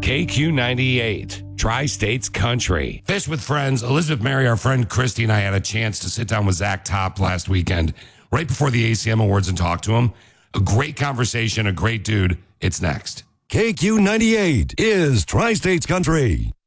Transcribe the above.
KQ98, Tri-States Country. Fish with Friends. Elizabeth Mary, our friend Christy, and I had a chance to sit down with Zach Top last weekend, right before the ACM Awards, and talk to him. A great conversation, a great dude. It's next. KQ98 is Tri-States Country.